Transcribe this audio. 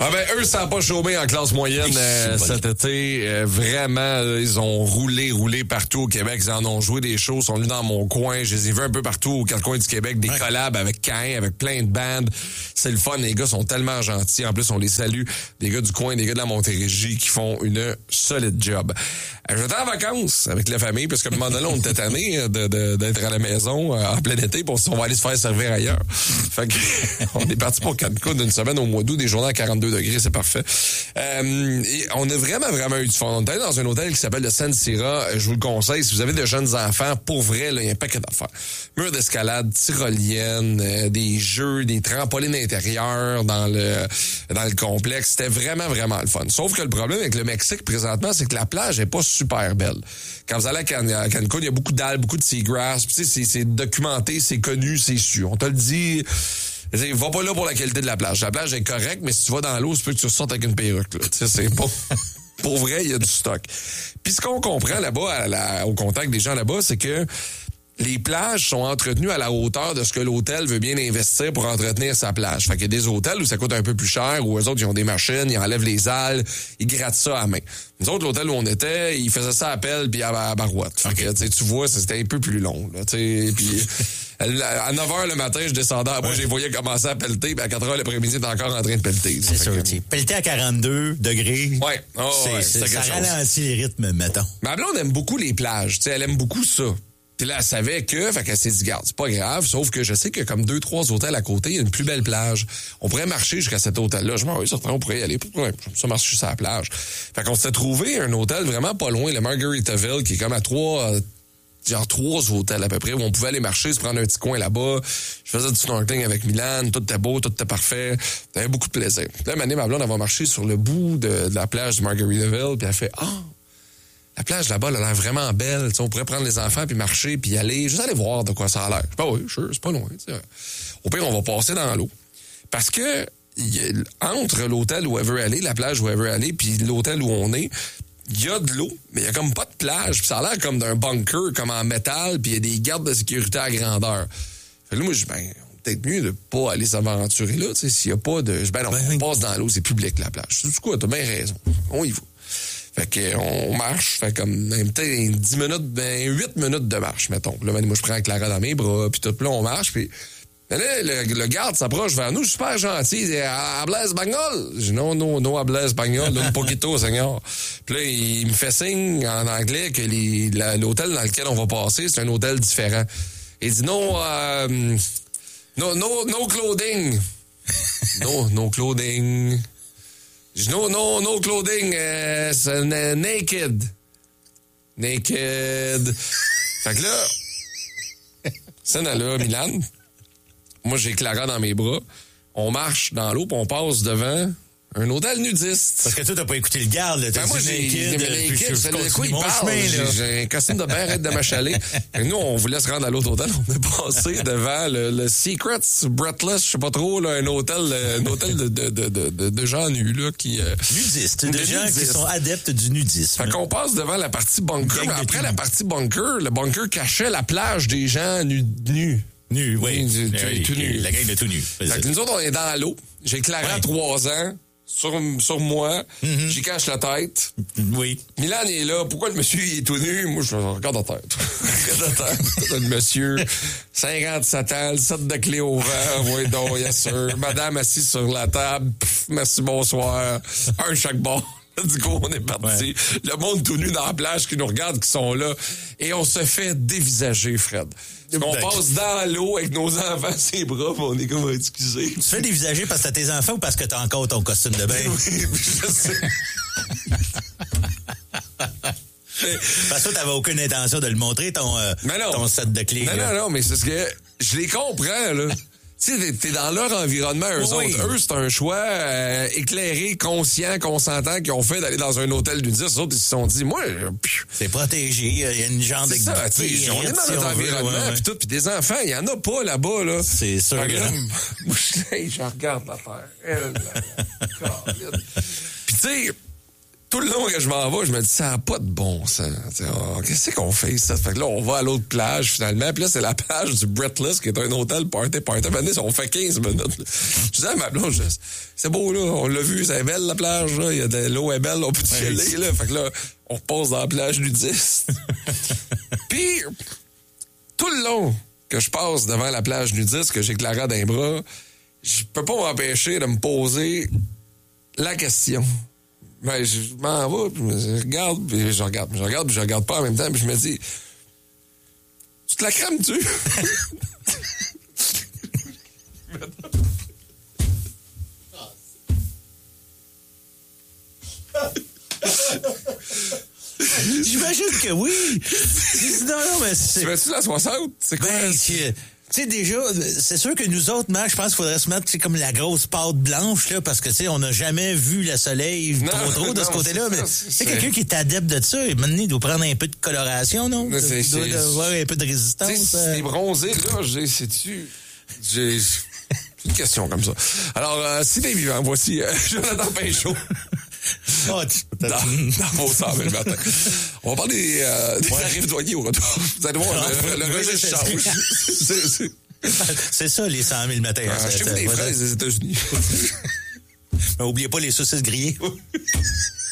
Ah ben, eux, ça n'a pas chômé en classe moyenne cet été. Vraiment, ils ont roulé partout au Québec. Ils en ont joué des shows, sont venus dans mon coin. Je les ai vus un peu partout aux quatre coins du Québec, des collabs avec Cain, avec plein de bandes. C'est le fun, les gars sont tellement gentils. En plus, on les salue. Des gars du coin, des gars de la Montérégie qui font une solide job. J'étais en vacances avec la famille, parce qu'à un moment donné, on était tannés d'être à la maison en plein été, puis on va aller se faire servir ailleurs. Fait que on est parti pour Cancun d'une semaine au mois d'août, des journées à 42 degrés, c'est parfait. Et on a vraiment eu du fun. On était dans un hôtel qui s'appelle le San Sira. Je vous le conseille, si vous avez de jeunes enfants, pour vrai, là, il y a un paquet d'affaires. Mur d'escalade, tyrolienne, des jeux, des trampolines intérieures dans le complexe. C'était vraiment le fun. Sauf que le problème avec le Mexique, présentement, c'est que la plage est pas super belle. Quand vous allez à Cancun, il y a beaucoup d'algues, beaucoup de seagrass. Tu sais, c'est documenté, c'est connu, c'est su. On te le dit... Va pas là pour la qualité de la plage. La plage est correcte, mais si tu vas dans l'eau, c'est peut que tu ressortes avec une perruque. Là. Tu sais, c'est pas... Pour vrai, il y a du stock. Puis ce qu'on comprend là-bas, au contact des gens là-bas, c'est que les plages sont entretenues à la hauteur de ce que l'hôtel veut bien investir pour entretenir sa plage. Fait qu'il y a des hôtels où ça coûte un peu plus cher, où eux autres, ils ont des machines, ils enlèvent les algues, ils grattent ça à main. Nous autres, l'hôtel où on était, ils faisaient ça à pelle puis à barouette. Fait que, tu vois, c'était un peu plus long. Là, puis à 9h le matin, je descendais. Moi, je les voyais commencer à pelleter, puis à 4h l'après-midi, t'es encore en train de pelleter. C'est sûr, pelleter à 42 degrés. Ouais. Ça ralentit les rythmes, mettons. Ma blonde aime beaucoup les plages. T'sais, elle aime beaucoup ça. Puis là, elle savait fait qu'elle s'est dit, garde, c'est pas grave, sauf que je sais que comme 2-3 hôtels à côté, il y a une plus belle plage. On pourrait marcher jusqu'à cet hôtel-là. Je m'en vais, on pourrait y aller. Pourquoi ça marcher sur la plage? Fait qu'on s'était trouvé un hôtel vraiment pas loin, le Margaritaville, qui est comme à 3 hôtels à peu près, où on pouvait aller marcher, se prendre un petit coin là-bas. Je faisais du snorkeling avec Milan, tout était beau, tout était parfait. T'avais beaucoup de plaisir. Là, ma blonde, elle va marcher sur le bout de la plage du Margaritaville, puis elle fait, la plage là-bas, elle a l'air vraiment belle. T'sais, on pourrait prendre les enfants puis marcher puis aller, juste aller voir de quoi ça a l'air. Oui, sure, c'est pas loin. T'sais. Au pire, on va passer dans l'eau. Parce que entre l'hôtel où elle veut aller, la plage où elle veut aller, puis l'hôtel où on est, il y a de l'eau, mais il y a comme pas de plage. Puis ça a l'air comme d'un bunker, comme en métal, puis il y a des gardes de sécurité à grandeur. Fait que là, moi, je dis, peut-être mieux de pas aller s'aventurer là. S'il y a pas de... on passe dans l'eau, c'est public la plage. C'est du coup, t'as bien raison. On y va. Fait que on marche, fait comme peut-être 10 minutes, 8 minutes de marche, mettons. Là, moi, je prends Clara dans mes bras, puis tout, là, on marche, puis là, le garde s'approche vers nous, super gentil, il dit, habla espagnol? Je dis, non, habla espagnol, un poquito, señor. Puis là, il me fait signe en anglais que l'hôtel dans lequel on va passer, c'est un hôtel différent. Il dit, no clothing. No clothing. Je dis, no clothing, c'est naked. Naked. Fait que là, là, Milan, moi, j'ai Clara dans mes bras. On marche dans l'eau, puis on passe devant un hôtel nudiste. Parce que toi, t'as pas écouté le garde, là. Moi, j'ai un costume de bain, arrête de m'achaler. Nous, on voulait se rendre à l'autre hôtel. On est passé devant le Secrets Breathless, je sais pas trop, là, un hôtel de gens nus, là, qui... nudistes, de gens qui sont adeptes du nudisme. Fait qu'on passe devant la partie bunker. Après la partie bunker, le bunker cachait la plage des gens nus. Nu, oui. Tout nu. La gang de tout nu. Fait que nous autres, on est dans l'eau. J'ai Clara à 3 ans. Sur moi, j'y cache la tête. Oui. Milan il est là. Pourquoi le monsieur il est tout nu? Moi, je regarde la tête. Le monsieur, 57 ans, le set de clés au vent. Oui, donc, yes sir. Madame assise sur la table. Pff, merci, bonsoir. Un chaque bord. Du coup, on est parti. Ouais. Le monde tout nu dans la plage qui nous regarde, qui sont là. Et on se fait dévisager, Fred. On passe dans l'eau avec nos enfants, ses bras, pis on est comme excusé. Tu fais dévisager parce que t'as tes enfants ou parce que t'as encore ton costume de bain? Oui, je sais. Parce que toi, t'avais aucune intention de le montrer, ton set de clés. Non, mais c'est ce que je les comprends, là. Tu sais, t'es dans leur environnement, eux autres. Eux, c'est un choix éclairé, conscient, consentant qu'ils ont fait d'aller dans un hôtel nudiste. Les autres, ils se sont dit, moi... c'est protégé, il y a une genre de... on est dans notre environnement, puis tout. Puis des enfants, il y en a pas là-bas, là. C'est sûr. Moi, je regarde l'affaire. Puis tu sais... tout le long que je m'en vais, je me dis, ça n'a pas de bon sens. Qu'est-ce qu'on fait, ça? Fait que là, on va à l'autre plage, finalement. Puis là, c'est la plage du Breathless, qui est un hôtel party. Maintenant, on fait 15 minutes. Là. Je disais à ma blonde, c'est beau, là. On l'a vu, c'est belle, la plage, là. Il y a de l'eau est belle, on peut y aller, là. Fait que là, on repasse dans la plage nudiste. Puis, tout le long que je passe devant la plage nudiste, que j'ai Clara dans les bras, je peux pas m'empêcher de me poser la question. Ben, je m'en vais, puis je regarde, puis je regarde pas en même temps, puis je me dis, tu te la crames-tu? J'imagine que oui. Non, mais c'est... Tu vas-tu la 60? C'est quoi? Ben, tu sais, déjà, c'est sûr que nous autres, Marc, je pense qu'il faudrait se mettre, comme la grosse pâte blanche, là, parce que, tu sais, on n'a jamais vu le soleil trop de ce côté-là. Mais c'est quelqu'un qui est adepte de ça. Et maintenant, il doit prendre un peu de coloration, non? Il doit avoir un peu de résistance. Tu sais, si t'es bronzé, là, sais-tu... J'ai une question comme ça. Alors, si t'es vivant, voici Jonathan Pinchot. Dans vos sables le matin. On va parler des tarifs douaniers au retour. Vous allez voir, le registre change. C'est ça, les 100 000 matin. Achetez-vous des fraises des États-Unis. Mais oubliez pas les saucisses grillées.